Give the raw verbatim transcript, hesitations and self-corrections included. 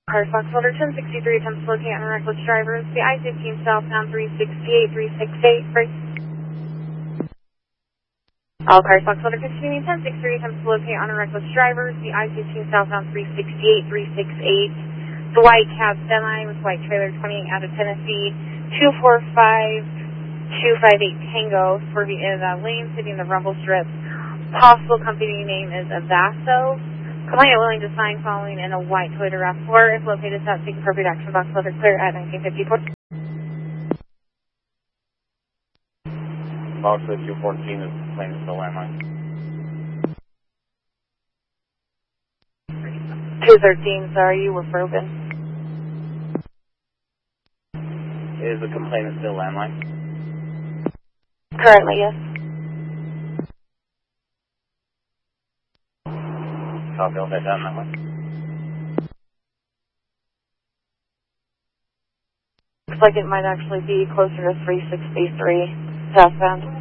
Car Fox Holder ten sixty-three attempts to locate unreckless drivers. The I fifteen southbound three sixty-eight, three sixty-eight, break. All Car Fox Holder continuing ten sixty-three attempts to locate unreckless drivers. The I fifteen southbound three sixty-eight, three sixty-eight. The white cab semi with white trailer coming out of Tennessee, two four five, two five eight Tango, swerving into that lane, hitting the rumble strips. Possible company name is Avaso. Complainant willing to sign following in a white Toyota RAV four. If located south, take appropriate action. Box letter clear at nineteen fifty-four. Box two fourteen is claims to landline. two thirteen, sorry, you were broken. Is the complainant still landline? Currently, yes. Copy, I'll head down that way. Looks like it might actually be closer to three sixty-three southbound.